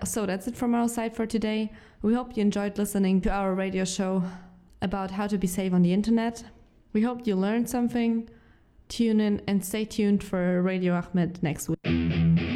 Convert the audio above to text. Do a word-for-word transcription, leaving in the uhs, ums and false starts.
so that's it from our side for today. We hope you enjoyed listening to our radio show about how to be safe on the internet. We hope you learned something. Tune in and stay tuned for Radio Ahmed next week.